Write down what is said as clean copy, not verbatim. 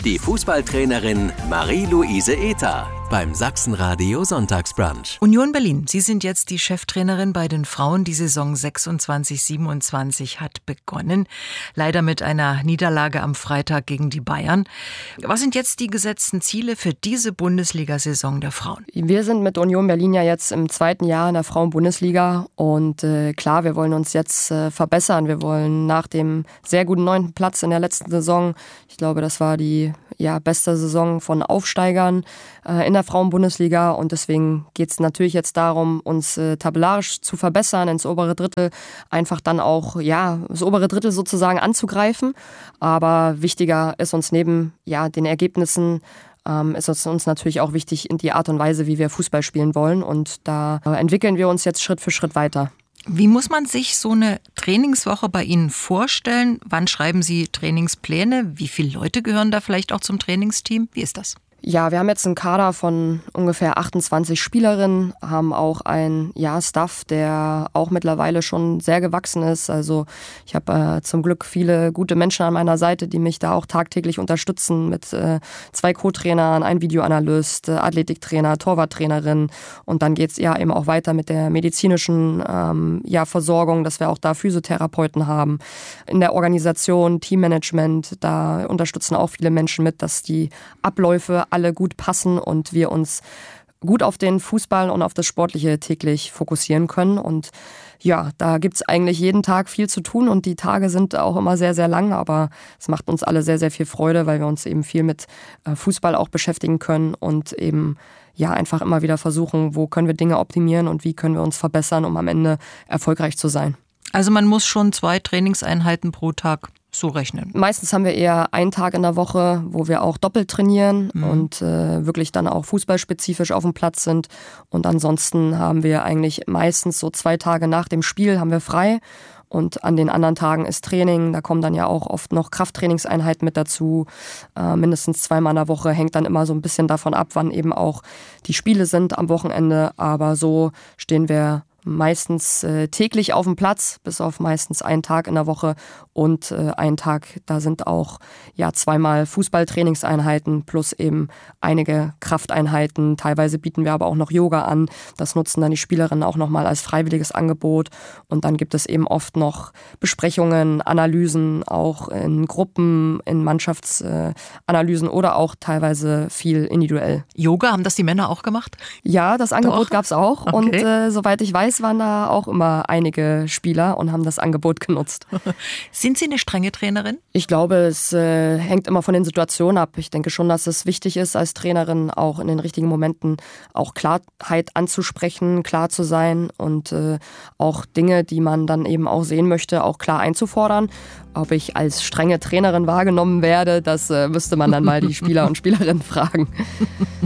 Die Fußballtrainerin Marie-Louise Ether beim Sachsenradio Sonntagsbrunch. Union Berlin, Sie sind jetzt die Cheftrainerin bei den Frauen. Die Saison 26/27 hat begonnen. Leider mit einer Niederlage am Freitag gegen die Bayern. Was sind jetzt die gesetzten Ziele für diese Bundesliga-Saison der Frauen? Wir sind mit Union Berlin ja jetzt im 2. Jahr in der Frauen-Bundesliga und klar, wir wollen uns jetzt verbessern. Wir wollen nach dem sehr guten 9. Platz in der letzten Saison, ich glaube, das war die beste Saison von Aufsteigern in der Frauen-Bundesliga, und deswegen geht es natürlich jetzt darum, uns tabellarisch zu verbessern, ins obere Drittel, einfach dann auch das obere Drittel sozusagen anzugreifen. Aber wichtiger ist uns neben den Ergebnissen ist es uns natürlich auch wichtig in die Art und Weise, wie wir Fußball spielen wollen, und da entwickeln wir uns jetzt Schritt für Schritt weiter. Wie muss man sich so eine Trainingswoche bei Ihnen vorstellen? Wann schreiben Sie Trainingspläne? Wie viele Leute gehören da vielleicht auch zum Trainingsteam? Wie ist das? Ja, wir haben jetzt einen Kader von ungefähr 28 Spielerinnen, haben auch einen Staff, der auch mittlerweile schon sehr gewachsen ist. Also ich habe zum Glück viele gute Menschen an meiner Seite, die mich da auch tagtäglich unterstützen mit 2 Co-Trainern, ein Videoanalyst, Athletiktrainer, Torwarttrainerin, und dann geht's eben auch weiter mit der medizinischen Versorgung, dass wir auch da Physiotherapeuten haben. In der Organisation, Teammanagement, da unterstützen auch viele Menschen mit, dass die Abläufe alle gut passen und wir uns gut auf den Fußball und auf das Sportliche täglich fokussieren können. Und da gibt's eigentlich jeden Tag viel zu tun, und die Tage sind auch immer sehr, sehr lang, aber es macht uns alle sehr, sehr viel Freude, weil wir uns eben viel mit Fußball auch beschäftigen können und eben einfach immer wieder versuchen, wo können wir Dinge optimieren und wie können wir uns verbessern, um am Ende erfolgreich zu sein. Also man muss schon 2 Trainingseinheiten pro Tag so rechnen. Meistens haben wir eher einen Tag in der Woche, wo wir auch doppelt trainieren und wirklich dann auch fußballspezifisch auf dem Platz sind. Und ansonsten haben wir eigentlich meistens so 2 Tage nach dem Spiel haben wir frei. Und an den anderen Tagen ist Training, da kommen dann ja auch oft noch Krafttrainingseinheiten mit dazu. Mindestens 2-mal in der Woche, hängt dann immer so ein bisschen davon ab, wann eben auch die Spiele sind am Wochenende. Aber so stehen wir meistens täglich auf dem Platz, bis auf meistens einen Tag in der Woche, und einen Tag, da sind auch 2-mal Fußballtrainingseinheiten plus eben einige Krafteinheiten. Teilweise bieten wir aber auch noch Yoga an. Das nutzen dann die Spielerinnen auch nochmal als freiwilliges Angebot. Und dann gibt es eben oft noch Besprechungen, Analysen, auch in Gruppen, in Mannschaftsanalysen oder auch teilweise viel individuell. Yoga, haben das die Männer auch gemacht? Ja, das Angebot gab es auch. Okay. Und soweit ich weiß, waren da auch immer einige Spieler und haben das Angebot genutzt. Sind Sie eine strenge Trainerin? Ich glaube, es hängt immer von den Situationen ab. Ich denke schon, dass es wichtig ist, als Trainerin auch in den richtigen Momenten auch Klarheit anzusprechen, klar zu sein und auch Dinge, die man dann eben auch sehen möchte, auch klar einzufordern. Ob ich als strenge Trainerin wahrgenommen werde, das müsste man dann mal die Spieler und Spielerinnen fragen.